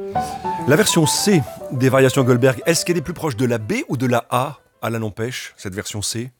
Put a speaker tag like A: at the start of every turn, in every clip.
A: La version C des variations Goldberg, est-ce qu'elle est plus proche de la B ou de la A la n'empêche, cette version C?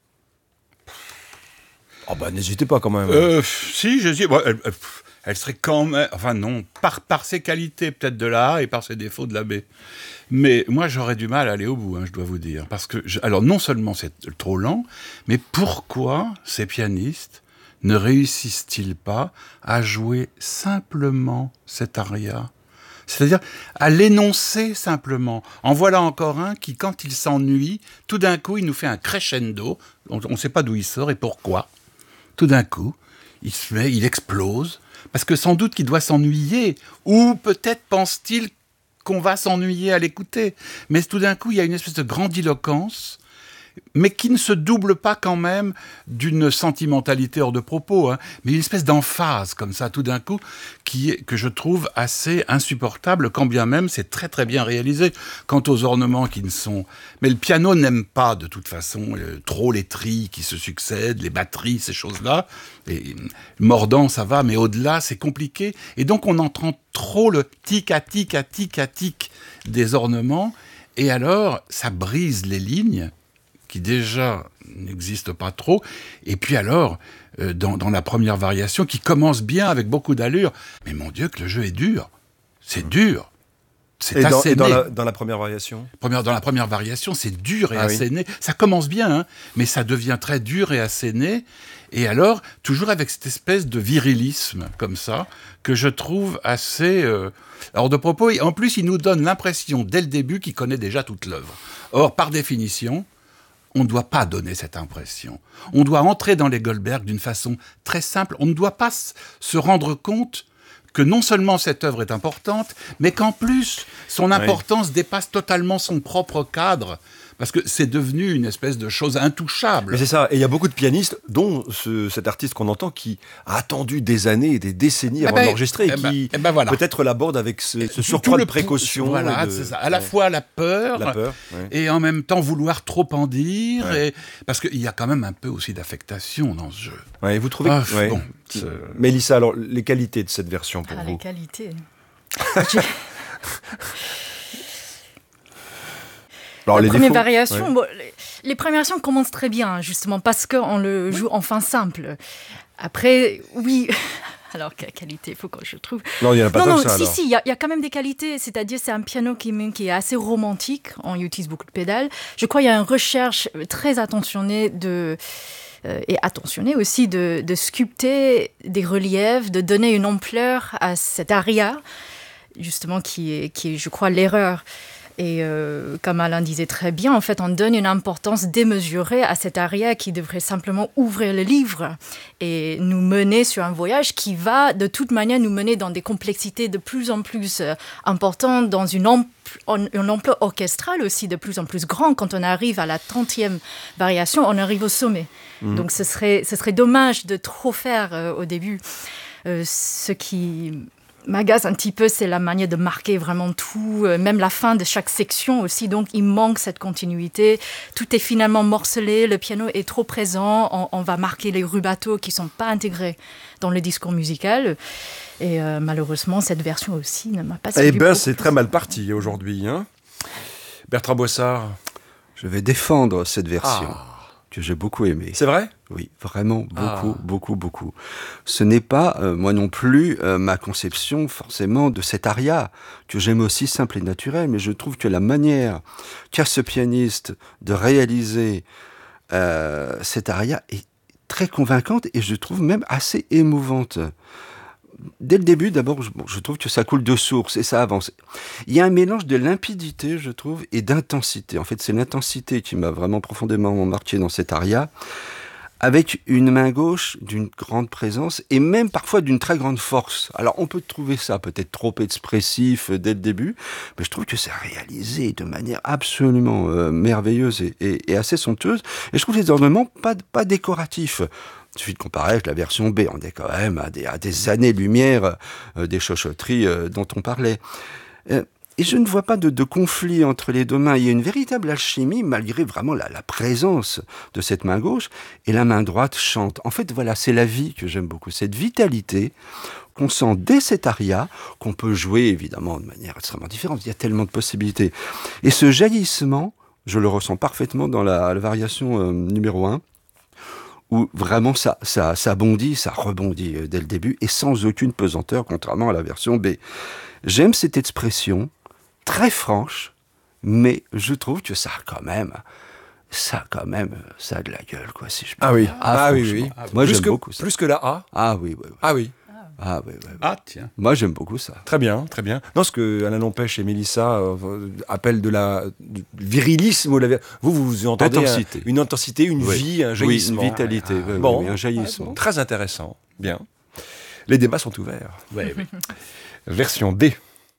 A: Oh bah n'hésitez pas quand même.
B: Si, j'hésite. Bon, elle serait quand même... Enfin non, par ses qualités peut-être de la A et par ses défauts de la B. Mais moi j'aurais du mal à aller au bout, je dois vous dire. Parce que, alors non seulement c'est trop lent, mais pourquoi ces pianistes ne réussissent-ils pas à jouer simplement cet aria ? C'est-à-dire à l'énoncer simplement. En voilà encore un qui, quand il s'ennuie, tout d'un coup, il nous fait un crescendo. On ne sait pas d'où il sort et pourquoi. Tout d'un coup, il explose. Parce que sans doute qu'il doit s'ennuyer. Ou peut-être pense-t-il qu'on va s'ennuyer à l'écouter. Mais tout d'un coup, il y a une espèce de grandiloquence, mais qui ne se double pas quand même d'une sentimentalité hors de propos, mais une espèce d'emphase comme ça, tout d'un coup, que je trouve assez insupportable, quand bien même c'est très très bien réalisé. Quant aux ornements qui ne sont... Mais le piano n'aime pas de toute façon trop les trilles qui se succèdent, les batteries, ces choses-là. Et mordant, ça va, mais au-delà, c'est compliqué. Et donc on entend trop le tic-à-tic des ornements, et alors ça brise les lignes, qui déjà n'existe pas trop, et puis alors, dans la première variation, qui commence bien avec beaucoup d'allure, mais mon Dieu que le jeu est dur, c'est dur, c'est asséné.
A: Dans la première variation
B: Dans la première variation, c'est dur et asséné, ça commence bien, mais ça devient très dur et asséné, et alors, toujours avec cette espèce de virilisme, comme ça, que je trouve assez hors de propos, et en plus, il nous donne l'impression, dès le début, qu'il connaît déjà toute l'œuvre. Or, par définition, on ne doit pas donner cette impression. On doit entrer dans les Goldberg d'une façon très simple. On ne doit pas se rendre compte que non seulement cette œuvre est importante, mais qu'en plus, son importance dépasse totalement son propre cadre, parce que c'est devenu une espèce de chose intouchable.
A: Mais c'est ça, et il y a beaucoup de pianistes, dont cet artiste qu'on entend, qui a attendu des années et des décennies avant d'enregistrer, et qui
B: voilà.
A: Peut-être l'aborde avec ce surcroît de précaution.
B: Voilà, c'est ça. À la fois la peur et en même temps vouloir trop en dire, parce qu'il y a quand même un peu aussi d'affectation dans ce jeu.
A: Ouais, et vous trouvez Mélissa, alors les qualités de cette version pour vous?
C: Les qualités.
A: Alors,
C: les premières variations, les premières versions commencent très bien, justement, parce qu'on le joue en fin simple. Après, oui... Alors, quelle qualité, il faut que je trouve...
A: Non, il n'y en a pas tant que ça, alors.
C: Si, il y a quand même des qualités. C'est-à-dire, c'est un piano qui est assez romantique. On utilise beaucoup de pédales. Je crois qu'il y a une recherche très attentionnée et attentionnée aussi de sculpter des reliefs, de donner une ampleur à cet aria, justement, qui est, je crois, l'erreur. Et comme Alain disait très bien, en fait, on donne une importance démesurée à cet aria qui devrait simplement ouvrir le livre et nous mener sur un voyage qui va, de toute manière, nous mener dans des complexités de plus en plus importantes, dans une ampleur orchestrale aussi de plus en plus grande. Quand on arrive à la 30e variation, on arrive au sommet. Donc ce serait dommage de trop faire au début. Ce qui m'agace un petit peu, c'est la manière de marquer vraiment tout, même la fin de chaque section aussi, donc il manque cette continuité, tout est finalement morcelé, le piano est trop présent, on va marquer les rubatos qui ne sont pas intégrés dans le discours musical, et malheureusement cette version aussi ne m'a pas séduit.
A: C'est très mal parti aujourd'hui, Bertrand Boissard.
D: Je vais défendre cette version. Que j'ai beaucoup aimé.
A: C'est vrai ?
D: Oui, vraiment beaucoup. Ce n'est pas, moi non plus, ma conception forcément de cet aria, que j'aime aussi simple et naturel, mais je trouve que la manière qu'a ce pianiste de réaliser cet aria est très convaincante et je trouve même assez émouvante. Dès le début, d'abord, je trouve que ça coule de source et ça avance. Il y a un mélange de limpidité, je trouve, et d'intensité. En fait, c'est l'intensité qui m'a vraiment profondément marqué dans cet aria, avec une main gauche d'une grande présence et même parfois d'une très grande force. Alors, on peut trouver ça peut-être trop expressif dès le début, mais je trouve que c'est réalisé de manière absolument merveilleuse et assez somptueuse. Et je trouve les ornements pas décoratifs. Il suffit de comparer avec la version B. On est quand même à des années-lumière des chuchotteries dont on parlait. Et je ne vois pas de conflit entre les deux mains. Il y a une véritable alchimie, malgré vraiment la présence de cette main gauche. Et la main droite chante. En fait, voilà, c'est la vie que j'aime beaucoup. Cette vitalité qu'on sent dès cet aria, qu'on peut jouer évidemment de manière extrêmement différente. Il y a tellement de possibilités. Et ce jaillissement, je le ressens parfaitement dans la variation numéro 1, où vraiment ça bondit, ça rebondit dès le début, et sans aucune pesanteur, contrairement à la version B. J'aime cette expression, très franche, mais je trouve que ça a quand même, ça a de la gueule, quoi, si je peux dire.
A: Oui.
D: Moi, j'aime beaucoup ça.
A: Plus que la A.
D: Ah oui.
A: Ah oui.
B: Ah, tiens.
D: Moi, j'aime beaucoup ça.
A: Très bien. Non, ce que Alain Lompèche et Mélissa appellent du virilisme, vous entendez une intensité, une vie, un jaillissement.
D: Oui, une vitalité, un jaillissement.
A: Très intéressant. Bien. Les débats sont ouverts.
B: Oui.
A: Version D.